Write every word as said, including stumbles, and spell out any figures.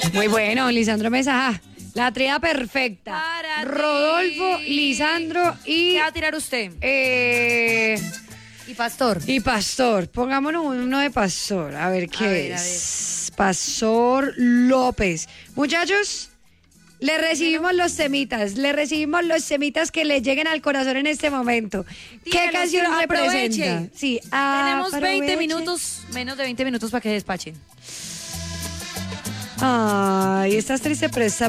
Muy bueno, Lisandro Mesa. ah, La tríada perfecta. Para Rodolfo, ti. Lisandro y... ¿Qué va a tirar usted? Eh, Y Pastor. y Pastor. Pongámonos uno de Pastor. A ver qué A ver, a es. Pastor López. Muchachos, le recibimos los temitas. Le recibimos los temitas que le lleguen al corazón en este momento. ¿Qué Tírelos, canción aproveche. representa? Sí, Tenemos veinte aproveche. minutos, menos de veinte minutos para que despachen. Ay, estás triste, pero está